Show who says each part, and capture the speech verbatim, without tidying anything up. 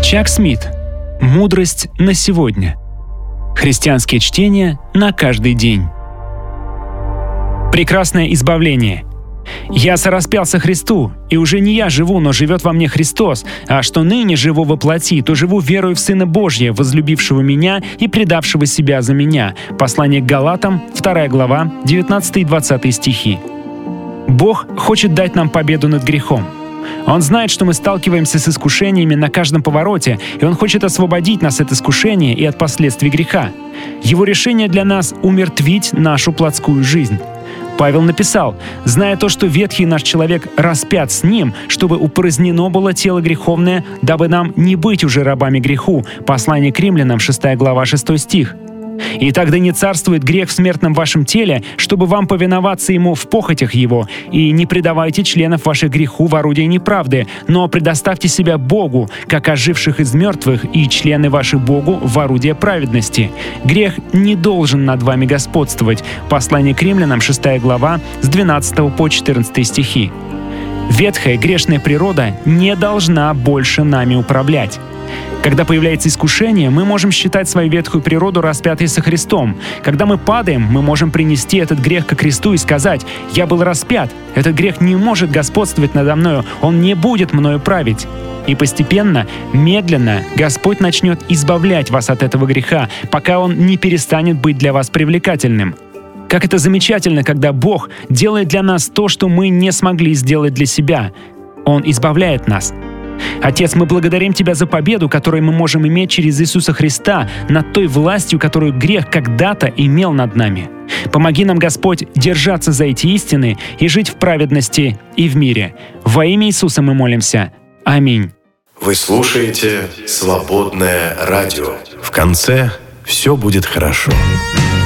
Speaker 1: Чак Смит. Мудрость на сегодня. Христианские чтения на каждый день. Прекрасное избавление. «Я сораспялся Христу, и уже не я живу, но живет во мне Христос, а что ныне живу во плоти, то живу верою в Сына Божия, возлюбившего меня и предавшего себя за меня». Послание к Галатам, вторая глава, девятнадцатый и двадцатый стихи. Бог хочет дать нам победу над грехом. Он знает, что мы сталкиваемся с искушениями на каждом повороте, и Он хочет освободить нас от искушения и от последствий греха. Его решение для нас — умертвить нашу плотскую жизнь. Павел написал: «Зная то, что ветхий наш человек распят с ним, чтобы упразднено было тело греховное, дабы нам не быть уже рабами греху». Послание к Римлянам, шестая глава, шестой стих. «И тогда не царствует грех в смертном вашем теле, чтобы вам повиноваться ему в похотях его, и не предавайте членов ваших греху в орудие неправды, но предоставьте себя Богу, как оживших из мертвых, и члены ваши Богу в орудие праведности. Грех не должен над вами господствовать». Послание к Римлянам, шестая глава, с двенадцатого по четырнадцатый стихи. Ветхая грешная природа не должна больше нами управлять. Когда появляется искушение, мы можем считать свою ветхую природу распятой со Христом. Когда мы падаем, мы можем принести этот грех ко кресту и сказать: «Я был распят, этот грех не может господствовать надо мною, он не будет мною править». И постепенно, медленно Господь начнет избавлять вас от этого греха, пока он не перестанет быть для вас привлекательным. Как это замечательно, когда Бог делает для нас то, что мы не смогли сделать для себя. Он избавляет нас. Отец, мы благодарим Тебя за победу, которую мы можем иметь через Иисуса Христа над той властью, которую грех когда-то имел над нами. Помоги нам, Господь, держаться за эти истины и жить в праведности и в мире. Во имя Иисуса мы молимся. Аминь.
Speaker 2: Вы слушаете «Свободное радио». В конце все будет хорошо.